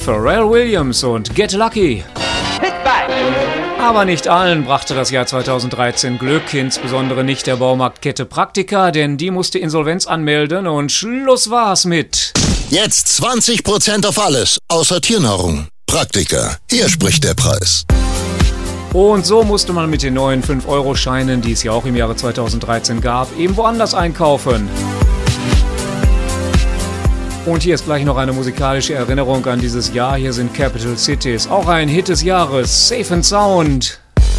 Pharrell Williams und Get Lucky. Aber nicht allen brachte das Jahr 2013 Glück, insbesondere nicht der Baumarktkette Praktika, denn die musste Insolvenz anmelden und Schluss war's mit. Jetzt 20% auf alles, außer Tiernahrung. Praktika, hier spricht der Preis. Und so musste man mit den neuen 5-Euro-Scheinen, die es ja auch im Jahre 2013 gab, eben woanders einkaufen. Und hier ist gleich noch eine musikalische Erinnerung an dieses Jahr. Hier sind Capital Cities, auch ein Hit des Jahres, Safe and Sound.